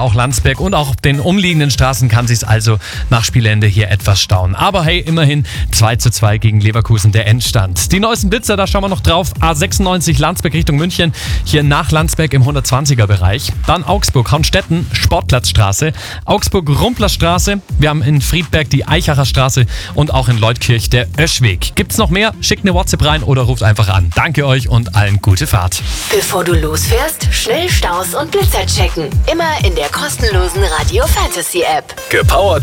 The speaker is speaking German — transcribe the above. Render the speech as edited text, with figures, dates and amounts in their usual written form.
auch Landsberg und auch auf den umliegenden Straßen kann sich's also nach Spielende hier etwas stauen. Aber hey, immerhin 2:2 gegen Leverkusen der Endstand. Die neuesten Blitzer, da schauen wir noch drauf. A96 Landsberg Richtung München, hier nach Landsberg im 120er Bereich. Dann Augsburg, Hornstetten, Sportplatzstraße, Augsburg-Rumplerstraße. Wir haben in Friedberg die Eichacher Straße und auch in Leutkirch der Öschweg. Gibt's noch mehr? Schickt eine WhatsApp rein oder ruft einfach an. Danke euch und allen gute Fahrt. Bevor du losfährst, schnell Staus und Blitzer checken. Immer in der kostenlosen Radio Fantasy App. Gepowert